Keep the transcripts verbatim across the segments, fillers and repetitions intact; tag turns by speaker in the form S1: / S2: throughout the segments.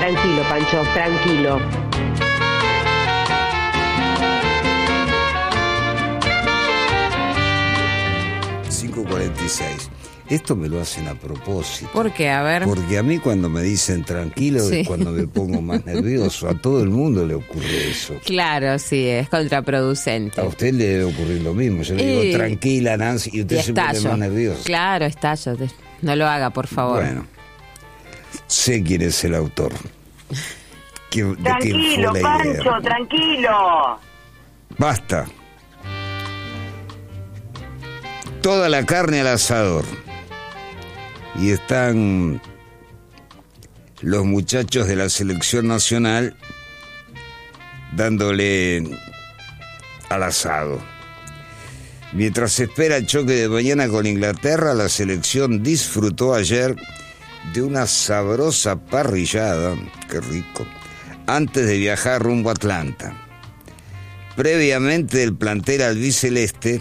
S1: Tranquilo, Pancho, tranquilo.
S2: cinco cuarenta y seis. Esto me lo hacen a propósito.
S3: ¿Por qué? A ver.
S2: Porque a mí cuando me dicen tranquilo sí. es cuando me pongo más nervioso. A todo el mundo le ocurre eso.
S3: Claro, sí, es contraproducente.
S2: A usted le debe ocurrir lo mismo. Yo le
S3: y...
S2: digo tranquila, Nancy, y usted y se pone más nervioso.
S3: Claro, estallo. No lo haga, por favor.
S2: Bueno, sé quién es el autor. ¿Qué,
S4: tranquilo,
S2: de quién fue la
S4: Pancho,
S2: idea?
S4: tranquilo.
S2: Basta. Toda la carne al asador. Y están los muchachos de la selección nacional dándole al asado. Mientras se espera el choque de mañana con Inglaterra, la selección disfrutó ayer de una sabrosa parrillada, qué rico, antes de viajar rumbo a Atlanta. Previamente el plantel albiceleste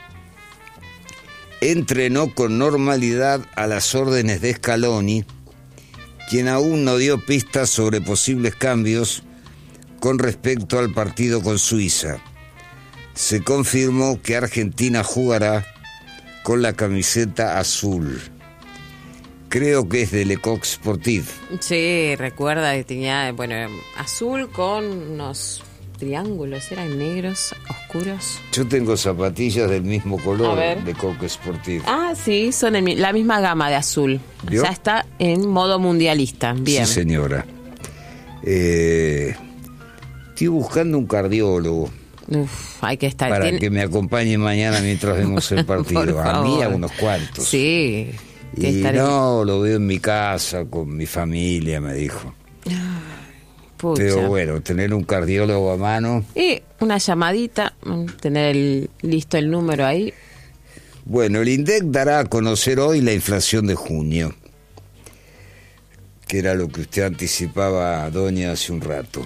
S2: entrenó con normalidad a las órdenes de Scaloni, quien aún no dio pistas sobre posibles cambios con respecto al partido con Suiza. Se confirmó que Argentina jugará con la camiseta azul. Creo que es de Le Coq Sportif.
S3: Sí, recuerda que tenía, bueno, azul con unos triángulos, eran negros, oscuros.
S2: Yo tengo zapatillas del mismo color de Coq Sportif.
S3: Ah, sí, son el, la misma gama de azul. ¿Vio? O sea, está en modo mundialista. Bien.
S2: Sí, señora. Eh, estoy buscando un cardiólogo.
S3: Uf, hay que estar.
S2: Para
S3: ¿Tiene...
S2: que me acompañe mañana mientras vemos el partido. A mí, a unos cuantos.
S3: Sí.
S2: Y no, en... lo veo en mi casa, con mi familia, me dijo.
S3: Pucha.
S2: Pero bueno, tener un cardiólogo a mano.
S3: Y una llamadita, tener el, listo el número ahí.
S2: Bueno, el INDEC dará a conocer hoy la inflación de junio, que era lo que usted anticipaba, doña, hace un rato.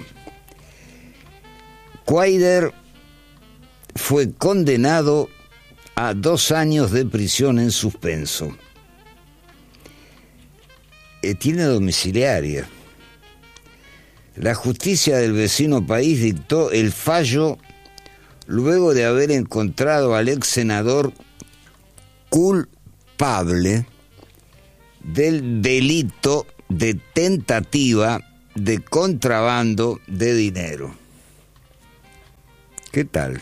S2: Cuader fue condenado a dos años de prisión en suspenso. Eh, tiene domiciliaria. La justicia del vecino país dictó el fallo luego de haber encontrado al ex senador culpable del delito de tentativa de contrabando de dinero. ¿Qué tal?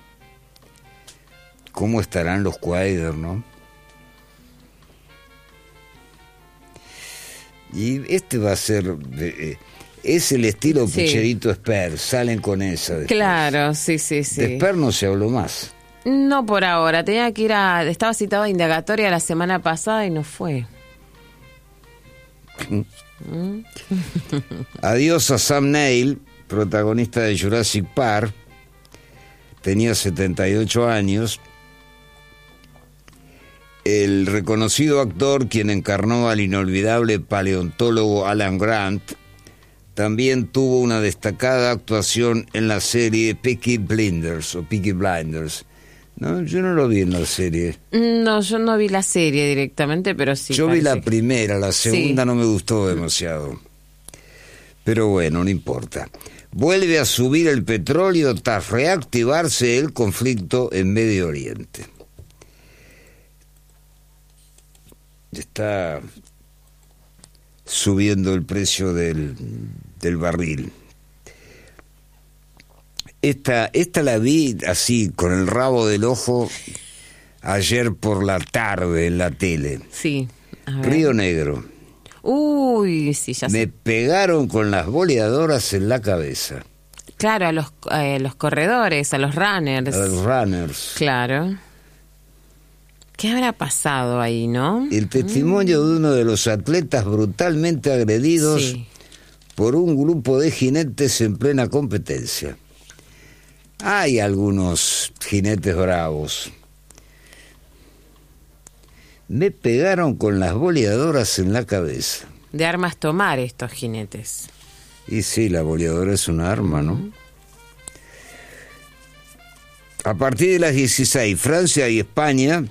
S2: ¿Cómo estarán los Cuader, no? Y este va a ser... Eh, es el estilo sí. Pucherito Esper, salen con esa después.
S3: Claro, sí, sí, sí.
S2: De Esper no se habló más.
S3: No por ahora, tenía que ir a... Estaba citado a indagatoria la semana pasada y no fue.
S2: ¿Mm? Adiós a Sam Neill, protagonista de Jurassic Park. Tenía setenta y ocho años. El reconocido actor, quien encarnó al inolvidable paleontólogo Alan Grant, también tuvo una destacada actuación en la serie Peaky Blinders o Peaky Blinders. No, yo no lo vi en la serie.
S3: No, yo no vi la serie directamente, pero sí.
S2: Yo vi la que... primera, la segunda sí. No me gustó demasiado. Pero bueno, no importa. Vuelve a subir el petróleo tras reactivarse el conflicto en Medio Oriente. Está subiendo el precio del, del barril. Esta, esta la vi así, con el rabo del ojo, ayer por la tarde en la tele.
S3: Sí.
S2: Río Negro.
S3: Uy, sí, ya sé.
S2: Me pegaron con las boleadoras en la cabeza.
S3: Claro, a los, eh, los corredores, a los runners.
S2: A los runners.
S3: Claro. ¿Qué habrá pasado ahí, no?
S2: El testimonio mm. de uno de los atletas brutalmente agredidos sí. por un grupo de jinetes en plena competencia. Hay algunos jinetes bravos. Me pegaron con las boleadoras en la cabeza.
S3: De armas tomar estos jinetes.
S2: Y sí, la boleadora es un arma, ¿no? Uh-huh. A partir de las dieciséis, Francia y España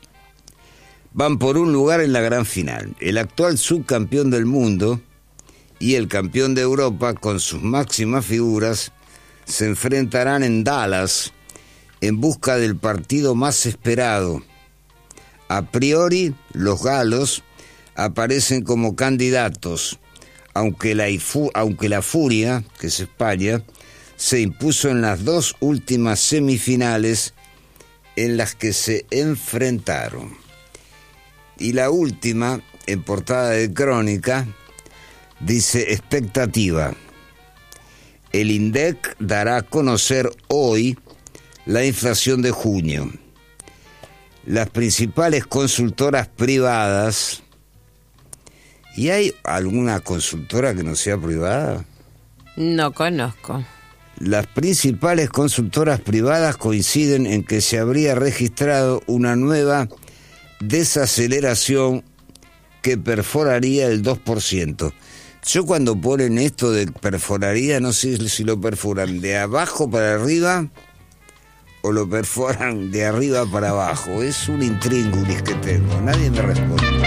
S2: van por un lugar en la gran final. El actual subcampeón del mundo y el campeón de Europa con sus máximas figuras se enfrentarán en Dallas en busca del partido más esperado. A priori, los galos aparecen como candidatos, aunque la, Ifu, aunque la Furia, que es España, se impuso en las dos últimas semifinales en las que se enfrentaron. Y la última, en portada de Crónica, dice expectativa. El INDEC dará a conocer hoy la inflación de junio. Las principales consultoras privadas. ¿Y hay alguna consultora que no sea privada?
S3: No conozco.
S2: Las principales consultoras privadas coinciden en que se habría registrado una nueva desaceleración que perforaría el dos por ciento. Yo cuando ponen esto de perforaría, no sé si lo perforan de abajo para arriba o lo perforan de arriba para abajo. Es un intríngulis que tengo, nadie me responde.